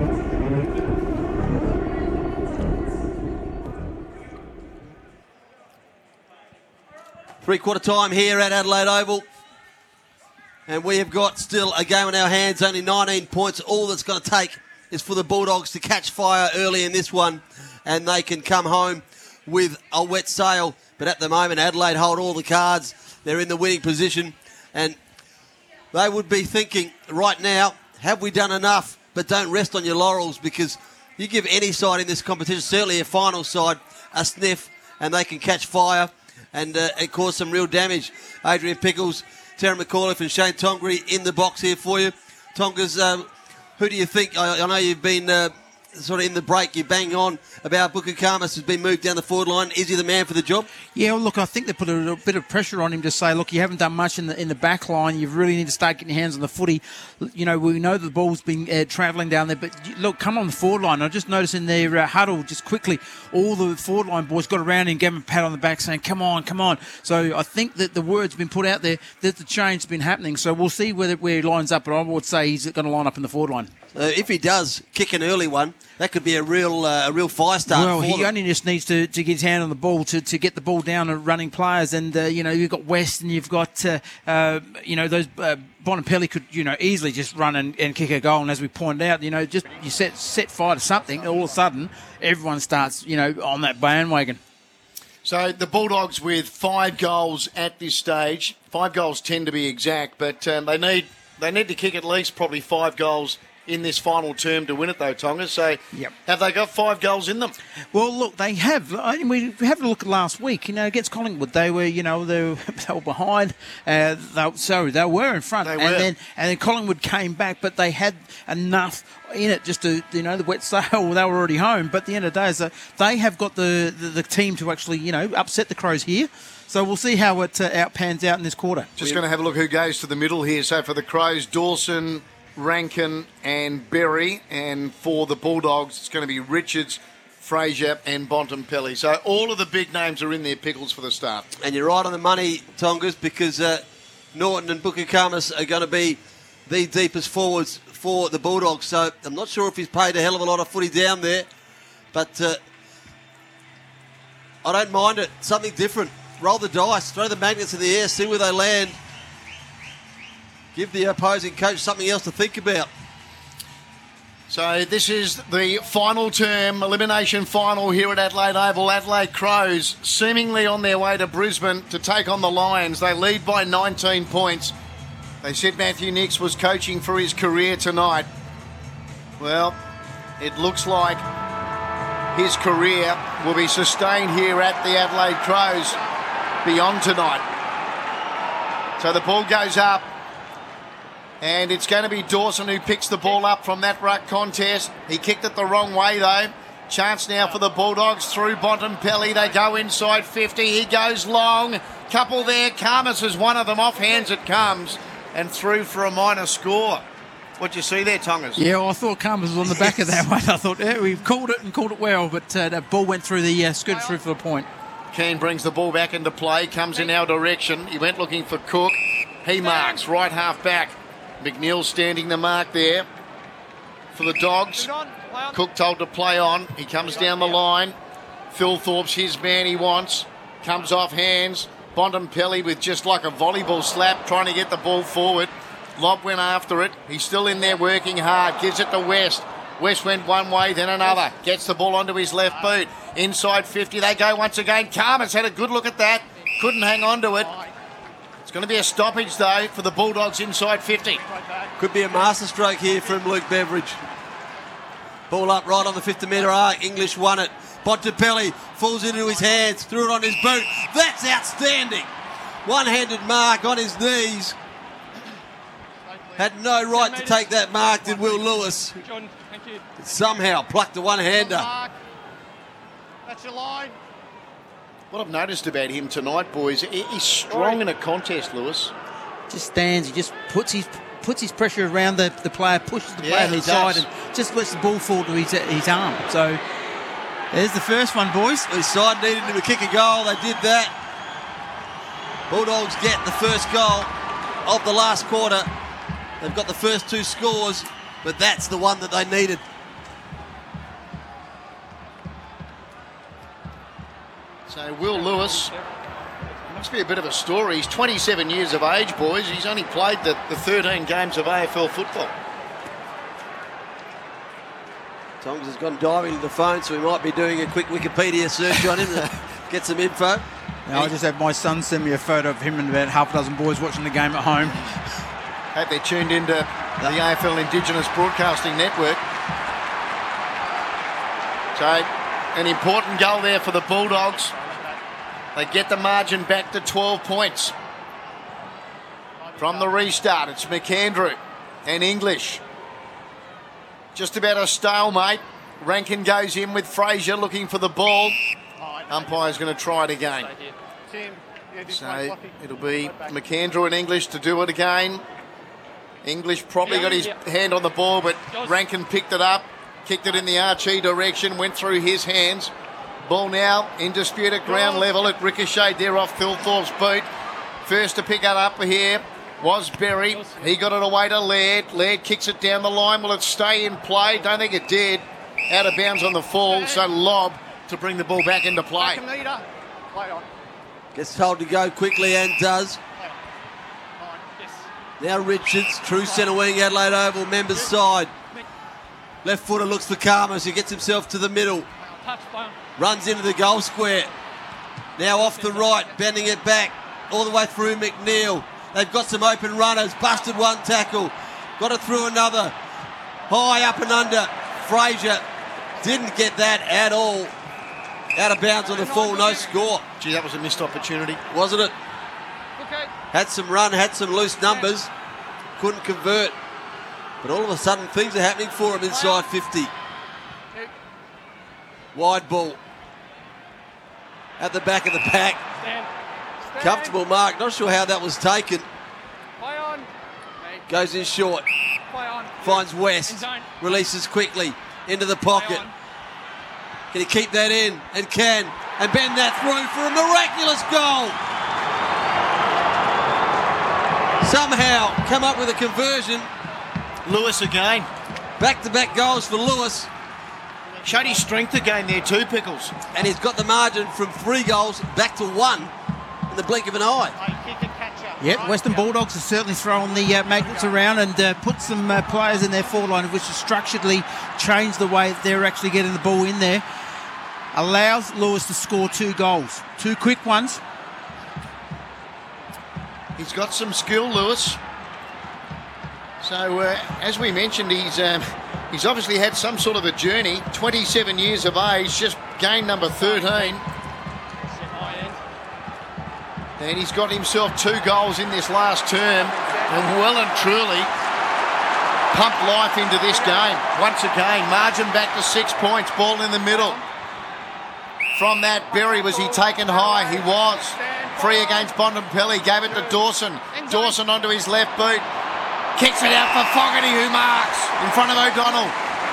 Three-quarter time here at Adelaide Oval. And we have got still a game on our hands, only 19 points. All that's going to take is for the Bulldogs to catch fire early in this one, and they can come home with a wet sail. But at the moment, Adelaide hold all the cards. They're in the winning position, and they would be thinking right now, have we done enough? But don't rest on your laurels, because you give any side in this competition, certainly a final side, a sniff, and they can catch fire and cause some real damage. Adrian Pickles, Terry McAuliffe and Shane Tongiri in the box here for you. Tongas, who do you think? I know you've been sort of in the break, you bang on about Booker Khamis has been moved down the forward line. Is he the man for the job? Yeah, well, look, I think they put a little bit of pressure on him to say, look, you haven't done much in the back line. You really need to start getting your hands on the footy. You know, we know the ball's been travelling down there, but look, come on the forward line. I just noticed in their huddle, just quickly, all the forward line boys got around and gave him a pat on the back saying, come on, come on. So I think that the word's been put out there that the change's been happening. So we'll see where he lines up, but I would say he's going to line up in the forward line. If he does kick an early one, that could be a real fire start. Well, for he them. only just needs to get his hand on the ball to get the ball down and running players. And, you've got West and you've got, those Bontempelli could, easily just run and kick a goal. And as we pointed out, just you set fire to something, all of a sudden everyone starts, on that bandwagon. So the Bulldogs with 5 goals at this stage, 5 goals 10 to be exact, but they need to kick at least probably 5 goals in this final term to win it, though, Tonga. So have they got 5 goals in them? Well, look, they have. We have a look at last week. Against Collingwood, they were, they were behind. They were in front. And then Collingwood came back, but they had enough in it just to, the wet sail. They were already home. But at the end of the day, they have got the team to actually, upset the Crows here. So we'll see how it pans out in this quarter. Just going to have a look who goes to the middle here. So for the Crows, Dawson, Rankin and Berry, and for the Bulldogs it's going to be Richards, Fraser and Bontempelli. So all of the big names are in there, Pickles, for the start. And you're right on the money, Tongas, because Norton and Booker Khamis are going to be the deepest forwards for the Bulldogs. So I'm not sure if he's played a hell of a lot of footy down there, but I don't mind it. Something different. Roll the dice, throw the magnets in the air, see where they land. Give the opposing coach something else to think about. So this is the final term, elimination final here at Adelaide Oval. Adelaide Crows seemingly on their way to Brisbane to take on the Lions. They lead by 19 points. They said Matthew Nicks was coaching for his career tonight. Well, it looks like his career will be sustained here at the Adelaide Crows beyond tonight. So the ball goes up. And it's going to be Dawson who picks the ball up from that ruck contest. He kicked it the wrong way, though. Chance now for the Bulldogs through Bontempelli. They go inside 50. He goes long. Couple there. Khamis is one of them. Off hands it comes. and through for a minor score. What do you see there, Tongas? Yeah, well, I thought Khamis was on the back of that one. I thought, yeah, we've called it and called it well, but that ball went through the skirt through for the point. Keane brings the ball back into play, comes in our direction. He went looking for Cook. He marks right half back. McNeil standing the mark there for the Dogs. Cook told to play on. He comes down the line. Phil Thorpe's his man he wants. Comes off hands. Bontempelli with just like a volleyball slap trying to get the ball forward. Lobb went after it. He's still in there working hard. Gives it to West. West went one way, then another. Gets the ball onto his left boot. Inside 50, they go once again. Khamis had a good look at that. Couldn't hang on to it. It's going to be a stoppage, though, for the Bulldogs inside 50. Could be a masterstroke here from Luke Beveridge. Ball up right on the 50-metre arc. English won it. Bontempelli falls into his hands. Threw it on his boot. That's outstanding. One-handed mark on his knees. Had no right to take that mark, did Will Lewis. Somehow plucked a one-hander. That's your line. What I've noticed about him tonight, boys, he's strong in a contest, Lewis. Just stands, he just puts his pressure around the player, pushes the player to his side, and just lets the ball fall to his arm. So there's the first one, boys. His side needed him to kick a goal. They did that. Bulldogs get the first goal of the last quarter. They've got the first two scores, but that's the one that they needed. So Will Lewis, must be a bit of a story. He's 27 years of age, boys. He's only played the 13 games of AFL football. Tongs has gone diving to the phone, so we might be doing a quick Wikipedia search on him to get some info. Now, I just had my son send me a photo of him and about half a dozen boys watching the game at home. Hope they're tuned into the AFL Indigenous Broadcasting Network. So, an important goal there for the Bulldogs. They get the margin back to 12 points. From the restart, it's McAndrew and English. Just about a stalemate. Rankin goes in with Fraser looking for the ball. Umpire's going to try it again. So, it'll be McAndrew and English to do it again. English probably got his hand on the ball, but Rankin picked it up, kicked it in the Archie direction, went through his hands. Ball now in dispute at ground level. It ricocheted there off Phil Thorpe's boot. First to pick it up here was Berry. He got it away to Laird. Laird kicks it down the line. Will it stay in play? Don't think it did. Out of bounds on the fall, so Lobb to bring the ball back into play. Gets told to go quickly and does. Now Richards, true centre wing, Adelaide Oval, members side. Left footer looks for Khamis, he gets himself to the middle. Runs into the goal square. Now off the right, bending it back, all the way through McNeil. They've got some open runners, busted one tackle. Got it through another. High up and under. Fraser didn't get that at all. Out of bounds on the fall, no score. Gee, that was a missed opportunity. Wasn't it? Had some run, had some loose numbers, couldn't convert. But all of a sudden, things are happening for him inside 50. Wide ball. At the back of the pack. Comfortable mark. Not sure how that was taken. Goes in short. Finds West. Releases quickly into the pocket. Can he keep that in? And can. And bend that through for a miraculous goal. Somehow come up with a conversion. Lewis again. Back-to-back goals for Lewis. Showed his strength again there too, Pickles. And he's got the margin from 3 goals back to 1 in the blink of an eye. Yep, Western Bulldogs have certainly thrown the magnets around and put some players in their forward line, which has structurally changed the way they're actually getting the ball in there. Allows Lewis to score 2 goals. 2 quick ones. He's got some skill, Lewis. So, as we mentioned, he's obviously had some sort of a journey. 27 years of age, just game number 13. And he's got himself 2 goals in this last term. And well and truly pumped life into this game. Once again, margin back to 6 points, ball in the middle. From that, Berry, was he taken high? He was. Free against Bontempelli. Gave it to Dawson. Dawson onto his left boot. Kicks it out for Fogarty, who marks in front of O'Donnell.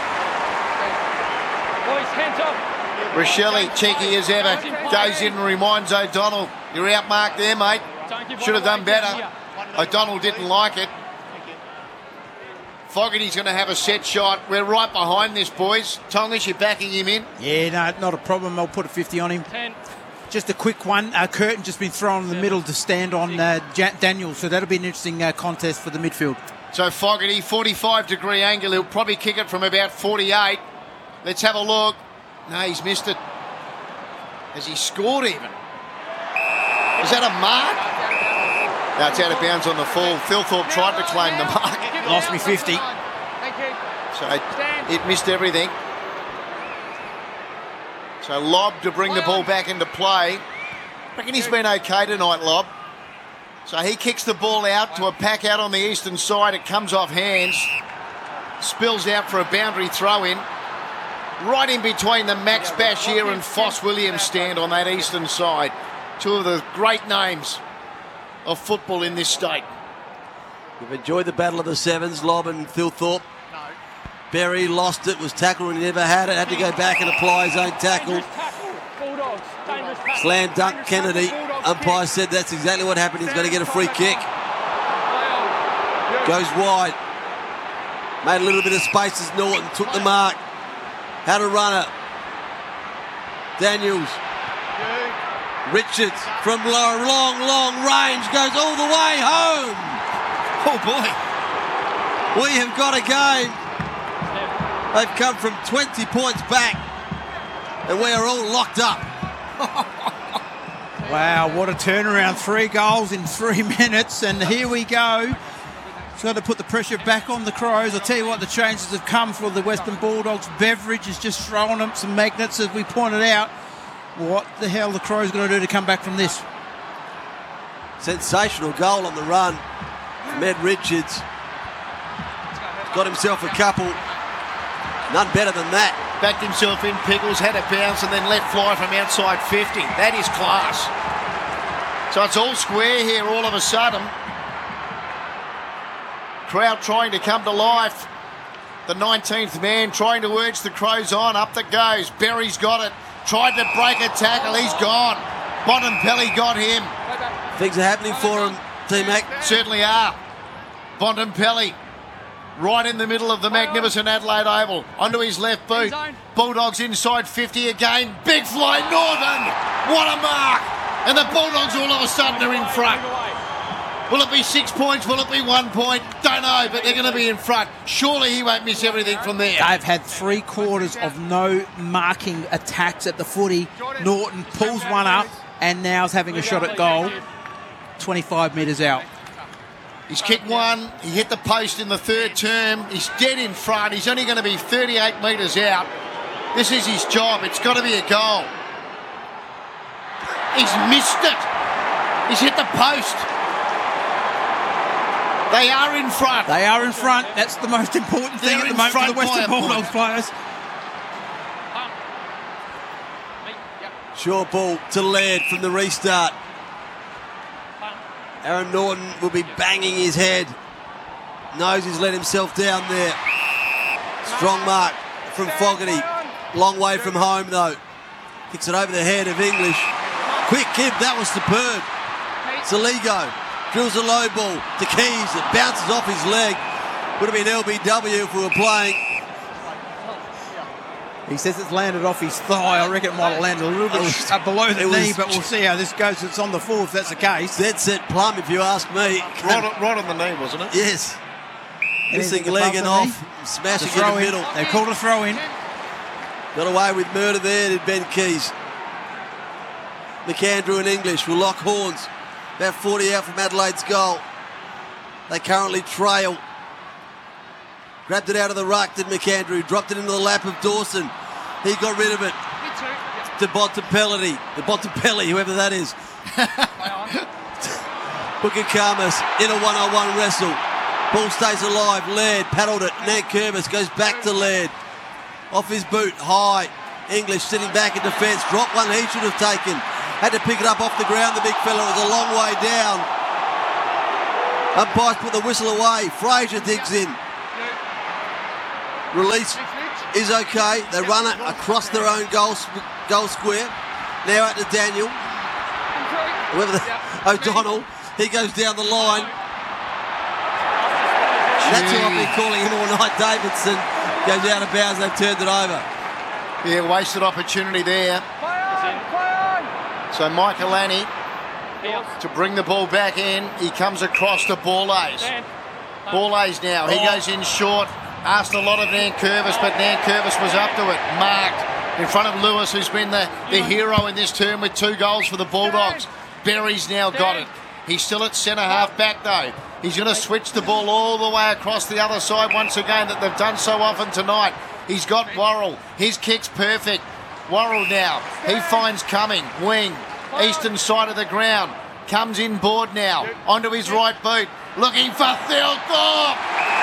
Boys, hands up. Rachele, cheeky as ever, goes in and reminds O'Donnell, you're outmarked there, mate. Should have done better. O'Donnell didn't like it. Fogarty's going to have a set shot. We're right behind this, boys. Tongas, you're backing him in? Yeah, no, not a problem. I'll put a 50 on him. 10. Just a quick one. Curtin just been thrown in the middle to stand on Daniel, so that'll be an interesting contest for the midfield. So Fogarty, 45-degree angle. He'll probably kick it from about 48. Let's have a look. No, he's missed it. Has he scored even? Is that a mark? No, it's out of bounds on the fall. Philthorpe tried to claim the mark. Lost me 50. So it missed everything. So Lobb to bring the ball back into play. I reckon he's been okay tonight, Lobb. So he kicks the ball out to a pack out on the eastern side. It comes off hands. Spills out for a boundary throw-in. Right in between the Max Bashir and Foss Williams stand on that eastern side. Two of the great names of football in this state. We've enjoyed the battle of the sevens, Lobb and Philthorpe. Berry lost it, was tackled when he never had it, had to go back and apply his own tackle. Slam dunk Kennedy. Umpire said that's exactly what happened. He's going to get a free kick. Goes wide. Made a little bit of space as Norton took the mark. Had a runner. Daniels. Richards from long range goes all the way home. Oh boy. We have got a game. They've come from 20 points back and we are all locked up. Wow, what a turnaround. 3 goals in 3 minutes, and here we go. It's got to put the pressure back on the Crows. I'll tell you what, the changes have come for the Western Bulldogs. Beveridge has just thrown them some magnets, as we pointed out. What the hell the Crows going to do to come back from this? Sensational goal on the run from Ed Richards. Got himself a couple. None better than that. Backed himself in, Pickles, had a bounce and then let fly from outside 50. That is class. So it's all square here all of a sudden. Crowd trying to come to life. The 19th man trying to urge the Crows on. Up that goes. Berry's got it. Tried to break a tackle. He's gone. Bontempelli got him. Things are happening for him, T-Mac. Certainly are. Bontempelli right in the middle of the magnificent Adelaide Oval. Onto his left boot. Bulldogs inside 50 again. Big fly Northern. What a mark. And the Bulldogs all of a sudden are in front. Will it be 6 points? Will it be 1 point? Don't know, but they're going to be in front. Surely he won't miss everything from there. They've had 3 quarters of no marking attacks at the footy. Norton pulls one up and now is having a shot at goal. 25 metres out. He's kicked one. He hit the post in the third term. He's dead in front. He's only going to be 38 metres out. This is his job. It's got to be a goal. He's missed it. He's hit the post. They are in front. They are in front. That's the most important thing at the moment for the Western Bulldogs players. Short ball to Laird from the restart. Aaron Norton will be banging his head. Knows he's let himself down there. Strong mark from Fogarty. Long way from home though. Kicks it over the head of English. Quick kick, that was superb. Saligo drills a low ball to Keys. It bounces off his leg. Would have been LBW if we were playing. He says it's landed off his thigh. I reckon it might have landed a little bit below the knee, but we'll see how this goes. It's on the full if that's the case. Dead set plumb, if you ask me. Right on the knee, wasn't it? Yes. Missing leg and off, smashing in the middle. They called a throw in. Got away with murder there, did Ben Keys. McAndrew and English will lock horns. About 40 out from Adelaide's goal. They currently trail. Grabbed it out of the ruck, did McAndrew. Dropped it into the lap of Dawson. He got rid of it. To Bontempelli, whoever that is. Booker Karmas in a one-on-one wrestle. Ball stays alive. Laird paddled it. Nankervis goes back to Laird. Off his boot, high. English sitting back in defence. Dropped one he should have taken. Had to pick it up off the ground, the big fella. It was a long way down. Umpires put the whistle away. Fraser digs in. Release is okay. They run it across their own goal square. Now out to Daniel. O'Donnell. He goes down the line. That's who I've been calling him all night. Davidson goes out of bounds. They've turned it over. Yeah, wasted opportunity there. So Michael Annie to bring the ball back in. He comes across to Borlase. Borlase now. He goes in short. Asked a lot of Nankervis, but Nankervis was up to it. Marked in front of Lewis, who's been the hero in this term with 2 goals for the Bulldogs. Berry's now got it. He's still at centre half back though. He's going to switch the ball all the way across the other side once again that they've done so often tonight. He's got Worrell. His kick's perfect. Worrell now. He finds Cumming. Wing. Eastern side of the ground. Comes inboard now. Onto his right boot. Looking for Thilthorpe.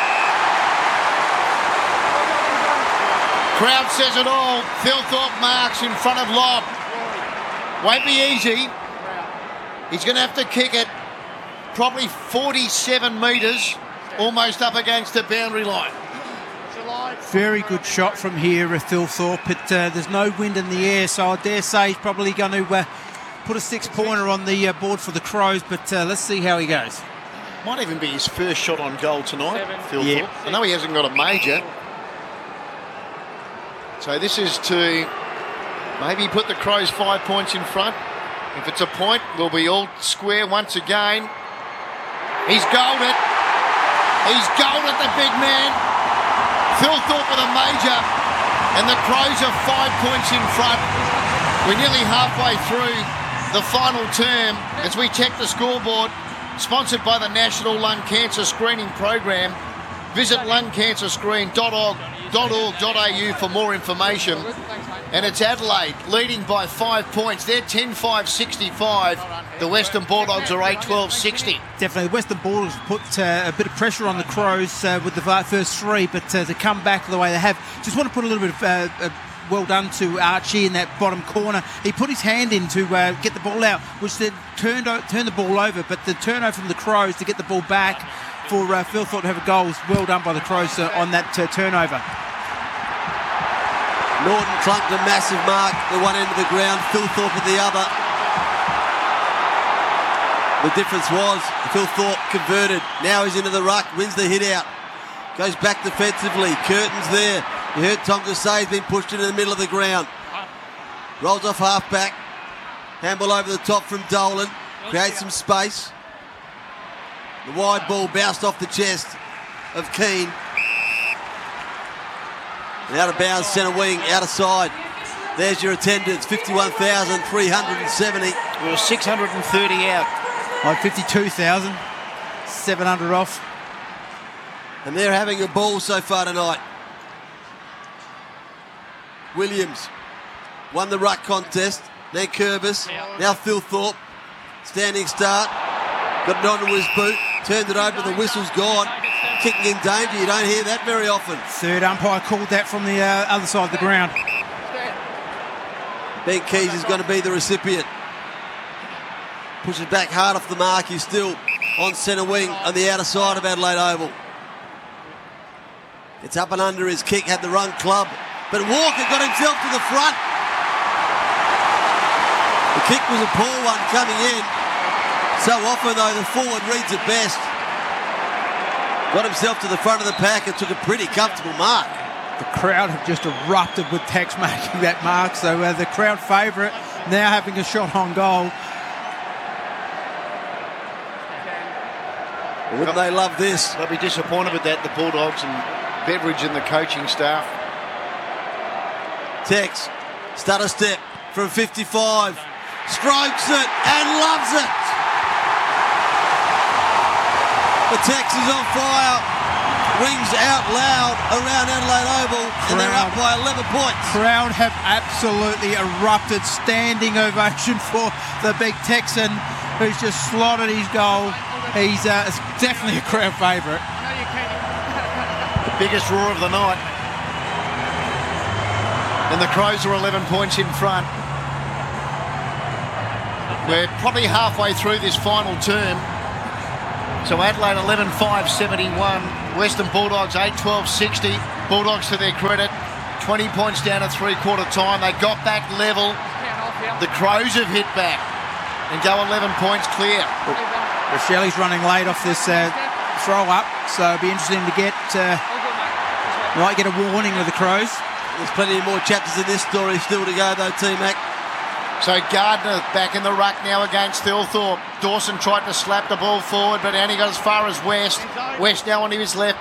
Crowd says it all. Thilthorpe marks in front of Lobb. Won't be easy. He's going to have to kick it probably 47 metres, almost up against the boundary line. Very good shot from here, Thilthorpe. There's no wind in the air, so I dare say he's probably going to put a 6-pointer on the board for the Crows, but let's see how he goes. Might even be his first shot on goal tonight, Thilthorpe. Yep. I know he hasn't got a major. So this is to maybe put the Crows 5 points in front. If it's a point, we'll be all square once again. He's goaled it. He's goaled it, the big man. Thilthorpe with a major. And the Crows are 5 points in front. We're nearly halfway through the final term as we check the scoreboard. Sponsored by the National Lung Cancer Screening Program. Visit lungcancerscreen.org.au for more information. And it's Adelaide leading by 5 points. They're 10-5-65. The Western Bulldogs are 8-12-60. Definitely. The Western Bulldogs put a bit of pressure on the Crows with the first 3, but to come back the way they have, just want to put a little bit of well done to Archie in that bottom corner. He put his hand in to get the ball out, which then turned the ball over, but the turnover from the Crows to get the ball back for Thilthorpe to have a goal was well done by the Crows on that turnover. Norton clunked a massive mark at one end of the ground, Thilthorpe at the other. The difference was Thilthorpe converted. Now he's into the ruck, wins the hit out. Goes back defensively, Curtin's there. You heard Tonga say he's been pushed into the middle of the ground. Rolls off half back. Handball over the top from Dolan. Creates some space. The wide ball bounced off the chest of Keane. And out of bounds, centre wing, out of side. There's your attendance, 51,370. We were 630 out. I'm 52,700 off. And they're having a ball so far tonight. Williams won the ruck contest. Then Curvis. Now Thilthorpe. Standing start. Got it onto his boot. Turned it over. The whistle's gone. Kicking in danger. You don't hear that very often. Third umpire called that from the other side of the ground. Ben Keys is going to be the recipient. Pushes back hard off the mark. He's still on centre wing on the outer side of Adelaide Oval. It's up and under his kick. Had the run club. But Walker got himself to the front. The kick was a poor one coming in. So often, though, the forward reads it best. Got himself to the front of the pack and took a pretty comfortable mark. The crowd have just erupted with Tex making that mark. So the crowd favourite now having a shot on goal. Wouldn't they love this? They'll be disappointed with that, the Bulldogs and Beveridge and the coaching staff. Tex, stutter step from 55. Strokes it and loves it. The Tex is on fire. Rings out loud around Adelaide Oval, and they're up by 11 points. Crowd have absolutely erupted. Standing ovation for the big Texan who's just slotted his goal. He's definitely a crowd favourite. The biggest roar of the night. And the Crows are 11 points in front. We're probably halfway through this final term. So Adelaide 11-5-71. Western Bulldogs 8-12-60. Bulldogs, to their credit, 20 points down at three-quarter time. They got back level. The Crows have hit back and go 11 points clear. Rochelli's running late off this throw-up, so it'll be interesting to get... might get a warning with the Crows. There's plenty more chapters in this story still to go, though, T-Mac. So Gardner back in the ruck now against Thilthorpe. Dawson tried to slap the ball forward, but only got as far as West. West now onto his left.